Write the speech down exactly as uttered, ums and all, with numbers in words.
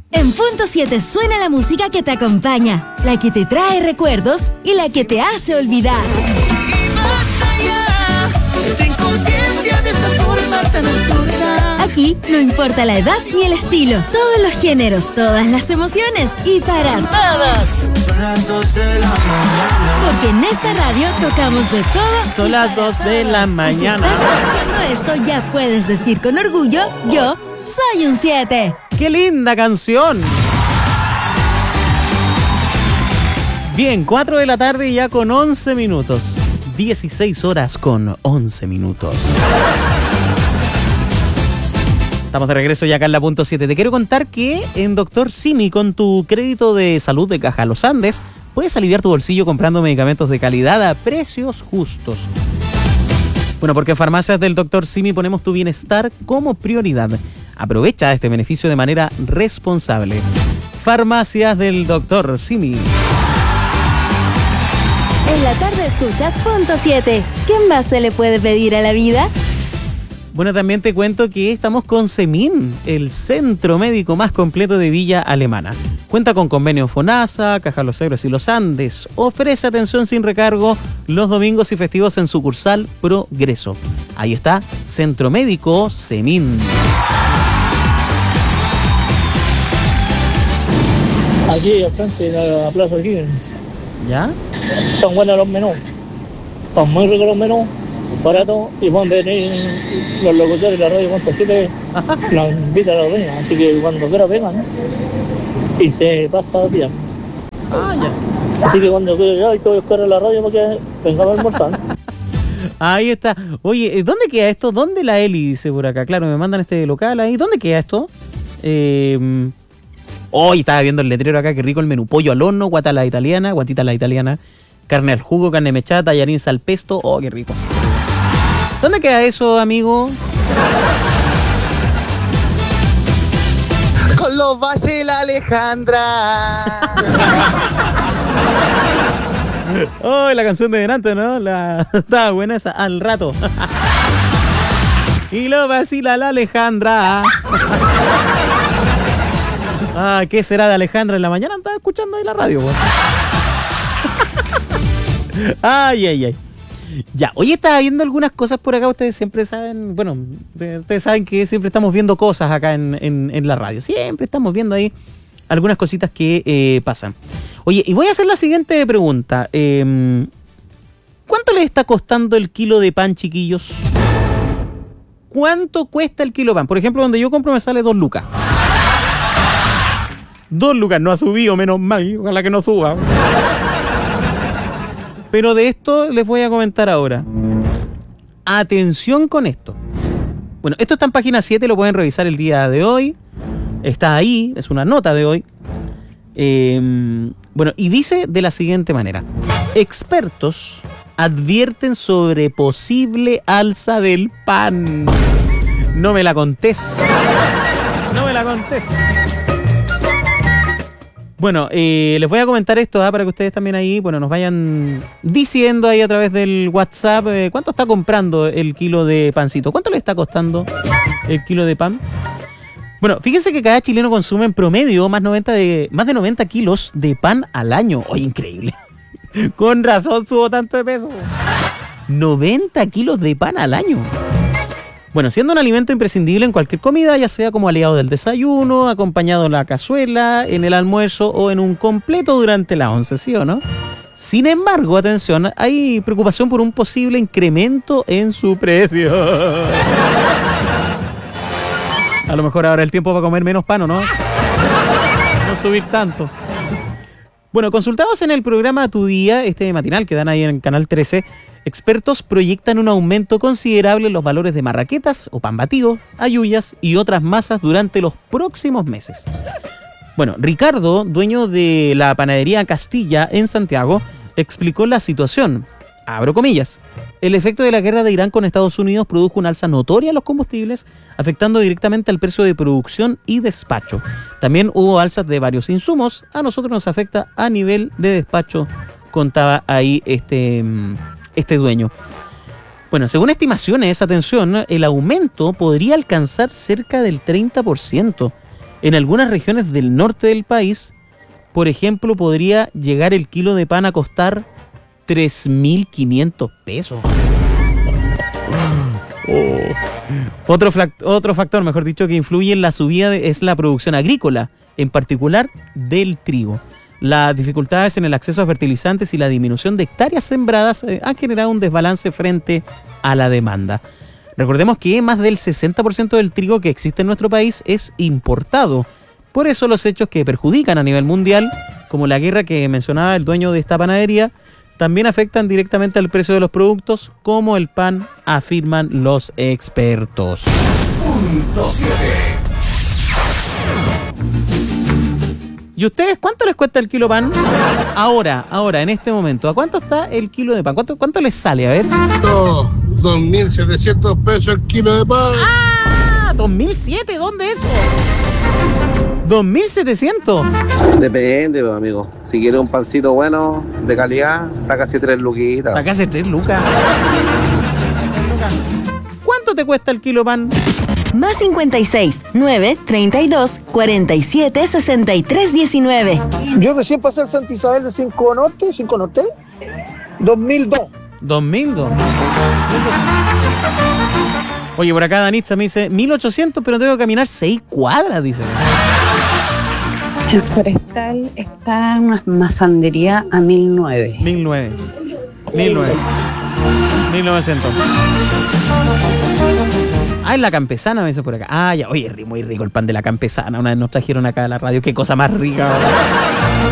En Punto siete suena la música que te acompaña, la que te trae recuerdos y la que te hace olvidar. Y más allá de tu inconsciencia de esa forma tan absurda. Aquí no importa la edad ni el estilo, todos los géneros, todas las emociones y para todos. Son las dos de la mañana. Porque en esta radio tocamos de todo. Son las dos de la mañana. Si estás escuchando esto, ya puedes decir con orgullo, yo soy un siete. ¡Qué linda canción! Bien, cuatro de la tarde ya con once minutos. dieciséis horas con once minutos. Estamos de regreso ya acá en la Punto siete. Te quiero contar que en Doctor Simi, con tu crédito de salud de Caja Los Andes, puedes aliviar tu bolsillo comprando medicamentos de calidad a precios justos. Bueno, porque en Farmacias del Doctor Simi ponemos tu bienestar como prioridad. Aprovecha este beneficio de manera responsable. Farmacias del Doctor Simi. En la tarde escuchas Punto siete. ¿Qué más se le puede pedir a la vida? Bueno, también te cuento que estamos con Semin, el centro médico más completo de Villa Alemana. Cuenta con convenio FONASA, Caja Los Héroes y Los Andes. Ofrece atención sin recargo los domingos y festivos en sucursal Progreso. Ahí está, Centro Médico Semin. Allí, al frente de la Plaza aquí. ¿Ya? Son buenos los menús. Son muy ricos los menús, baratos, y pueden venir los locutores de la radio Punto siete, nos invitan a la reina, así que cuando quiera vengan, ¿eh? Y se pasa bien. Ah, ya. Así que cuando quiera ya, hay que buscar a la radio para que vengamos a almorzar. Ahí está. Oye, ¿dónde queda esto? ¿Dónde la Eli dice por acá? Claro, me mandan este local ahí. ¿Dónde queda esto? Eh... Hoy estaba viendo el letrero acá, qué rico el menú. Pollo al horno, guata a la italiana, guatita a la italiana, carne al jugo, carne mechada, tallarines al pesto. Oh, qué rico. ¿Dónde queda eso, amigo? Con los valles la Alejandra. Oh, la canción de delante, ¿no? La... Estaba buena esa, al rato. Y lo vacila la Alejandra. Ah, ¿qué será de Alejandra en la mañana? Estaba escuchando ahí la radio, pues. Ay, ay, ay. Ya, hoy estaba viendo algunas cosas por acá. Ustedes siempre saben, bueno, ustedes saben que siempre estamos viendo cosas acá en, en, en la radio. Siempre estamos viendo ahí algunas cositas que eh, pasan. Oye, y voy a hacer la siguiente pregunta. Eh, ¿Cuánto les está costando el kilo de pan, chiquillos? ¿Cuánto cuesta el kilo de pan? Por ejemplo, donde yo compro me sale dos lucas. Dos lucas, no ha subido, menos mal, ojalá que no suba. Pero de esto les voy a comentar ahora. Atención con esto. Bueno, esto está en página siete, lo pueden revisar el día de hoy. Está ahí, es una nota de hoy. Eh, bueno, y dice de la siguiente manera. Expertos advierten sobre posible alza del pan. No me la contés. No me la contés. Bueno, eh, les voy a comentar esto ¿eh? para que ustedes también ahí, bueno, nos vayan diciendo ahí a través del WhatsApp eh, cuánto está comprando el kilo de pancito. ¿Cuánto le está costando el kilo de pan? Bueno, fíjense que cada chileno consume en promedio más, noventa de, más de noventa kilos de pan al año. Oye, increíble. Con razón subo tanto de peso. noventa kilos de pan al año. Bueno, siendo un alimento imprescindible en cualquier comida, ya sea como aliado del desayuno, acompañado en la cazuela, en el almuerzo o en un completo durante la once, ¿sí o no? Sin embargo, atención, hay preocupación por un posible incremento en su precio. A lo mejor ahora el tiempo va a comer menos pan, ¿o no? No subir tanto. Bueno, consultados en el programa Tu Día, este matinal que dan ahí en Canal trece, expertos proyectan un aumento considerable en los valores de marraquetas o pan batido, halluyas y otras masas durante los próximos meses. Bueno, Ricardo, dueño de la panadería Castilla en Santiago, explicó la situación. Abro comillas. El efecto de la guerra de Irán con Estados Unidos produjo una alza notoria en los combustibles, afectando directamente al precio de producción y despacho. También hubo alzas de varios insumos. A nosotros nos afecta a nivel de despacho, contaba ahí este, este dueño. Bueno, según estimaciones, atención, el aumento podría alcanzar cerca del treinta por ciento. En algunas regiones del norte del país, por ejemplo, podría llegar el kilo de pan a costar tres mil quinientos pesos. Oh. Otro, otro factor, mejor dicho, que influye en la subida de, es la producción agrícola, en particular del trigo. Las dificultades en el acceso a fertilizantes y la disminución de hectáreas sembradas eh, han generado un desbalance frente a la demanda. Recordemos que más del sesenta por ciento del trigo que existe en nuestro país es importado. Por eso los hechos que perjudican a nivel mundial, como la guerra que mencionaba el dueño de esta panadería, también afectan directamente al precio de los productos, como el pan, afirman los expertos. Punto siete. ¿Y ustedes cuánto les cuesta el kilo pan? Ahora, ahora, en este momento, ¿a cuánto está el kilo de pan? ¿Cuánto, cuánto les sale? A ver. No, dos mil setecientos pesos el kilo de pan. ¡Ah! ¿dos mil siete? ¿Dónde eso? ¿dos mil setecientos? Depende, pues, amigo. Si quieres un pancito bueno, de calidad, está casi tres luquitas. Está casi tres lucas. ¿Cuánto te cuesta el kilo pan? Más cincuenta y seis, nueve, treinta y dos, cuarenta y siete, sesenta y tres, diecinueve. Yo recién pasé al Santa Isabel de cinco Norte, cinco Norte, dos mil dos. dos mil dos. Oye, por acá Danitza me dice mil ochocientos, pero tengo que caminar seis cuadras, dice. El forestal está en una masandería a mil nueve. mil nueve. mil nueve. mil novecientos. Ah, en la Campesana me dice por acá. Ah, ya. Oye, muy rico el pan de la Campesana. Una vez nos trajeron acá a la radio. Qué cosa más rica.